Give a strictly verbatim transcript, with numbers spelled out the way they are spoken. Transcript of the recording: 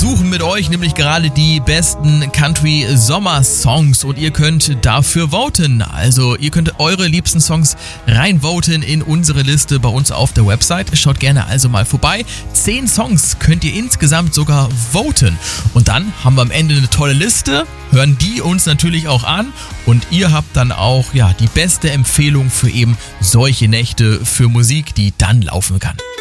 suchen mit euch nämlich gerade die besten Country-Sommer-Songs und ihr könnt dafür voten. Also ihr könnt eure liebsten Songs reinvoten in unsere Liste bei uns auf der Website. Schaut gerne also mal vorbei. Zehn Songs könnt ihr insgesamt sogar voten. Und dann haben wir am Ende eine tolle Liste, hören die uns natürlich auch an und ihr habt dann auch ja die beste Empfehlung für eben solche Nächte für Musik, die dann laufen kann.